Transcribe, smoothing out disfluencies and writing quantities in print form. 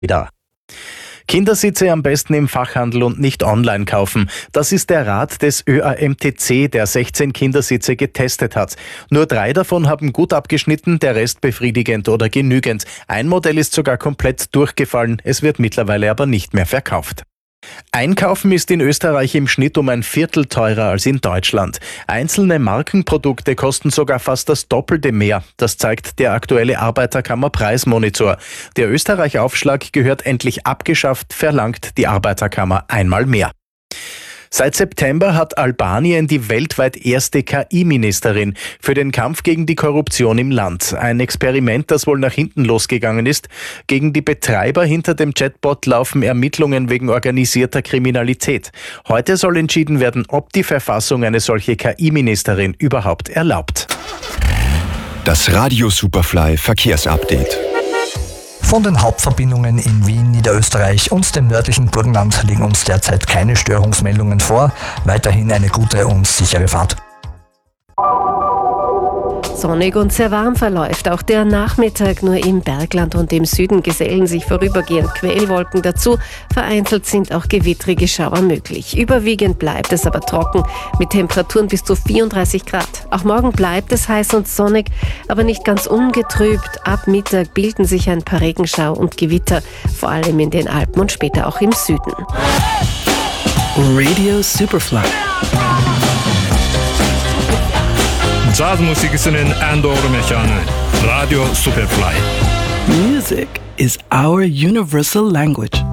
wieder. Kindersitze am besten im Fachhandel und nicht online kaufen. Das ist der Rat des ÖAMTC, der 16 Kindersitze getestet hat. Nur 3 davon haben gut abgeschnitten, der Rest befriedigend oder genügend. Ein Modell ist sogar komplett durchgefallen, es wird mittlerweile aber nicht mehr verkauft. Einkaufen ist in Österreich im Schnitt um ein Viertel teurer als in Deutschland. Einzelne Markenprodukte kosten sogar fast das Doppelte mehr. Das zeigt der aktuelle Arbeiterkammer-Preismonitor. Der Österreich-Aufschlag gehört endlich abgeschafft, verlangt die Arbeiterkammer einmal mehr. Seit September hat Albanien die weltweit erste KI-Ministerin für den Kampf gegen die Korruption im Land. Ein Experiment, das wohl nach hinten losgegangen ist. Gegen die Betreiber hinter dem Chatbot laufen Ermittlungen wegen organisierter Kriminalität. Heute soll entschieden werden, ob die Verfassung eine solche KI-Ministerin überhaupt erlaubt. Das Radio Superfly Verkehrsupdate. Von den Hauptverbindungen in Wien, Niederösterreich und dem nördlichen Burgenland liegen uns derzeit keine Störungsmeldungen vor. Weiterhin eine gute und sichere Fahrt. Sonnig und sehr warm verläuft auch der Nachmittag. Nur im Bergland und im Süden gesellen sich vorübergehend Quellwolken dazu. Vereinzelt sind auch gewittrige Schauer möglich. Überwiegend bleibt es aber trocken mit Temperaturen bis zu 34 Grad. Auch morgen bleibt es heiß und sonnig, aber nicht ganz ungetrübt. Ab Mittag bilden sich ein paar Regenschauer und Gewitter, vor allem in den Alpen und später auch im Süden. Radio Superfly. Jazzmusik ist in Andor Mechane. Radio Superfly. Music is our universal language.